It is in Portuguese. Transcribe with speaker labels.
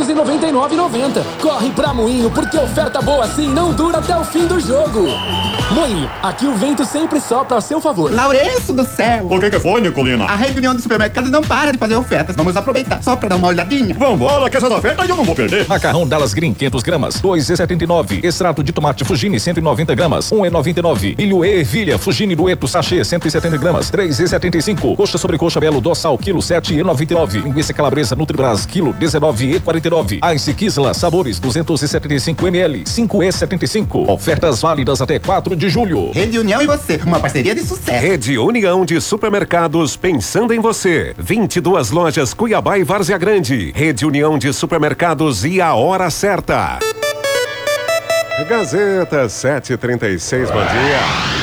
Speaker 1: R$299,90. Corre pra Moinho, porque oferta boa assim não dura até o fim do jogo. Moinho, aqui o vento sempre sopra a seu favor.
Speaker 2: Lourenço do céu!
Speaker 3: O que foi, Nicolina?
Speaker 2: A rede União de Supermercados não para de fazer ofertas. Vamos aproveitar só pra dar uma olhadinha.
Speaker 3: Vambora, que essas ofertas eu não vou perder.
Speaker 4: Macarrão Dallas Green 500 gramas, R$2,79. Extrato de tomate Fugini 190 gramas, R$1,99. Milho e ervilha Fugini Dueto sachê 170 gramas, R$3,75. Coxa sobre coxa belo dorsal quilo 7,99. Linguiça calabresa Nutribras quilo 19,49. Ice Kisla sabores 275 ml, 5,75. Ofertas válidas até 4 de julho.
Speaker 2: Rede União e você, uma parceria de sucesso.
Speaker 5: Rede União de Supermercados, pensando em você. 22 lojas Cuiabá e Várzea Grande. Rede União de Supermercados e a hora certa.
Speaker 6: Gazeta 7h36, bom dia.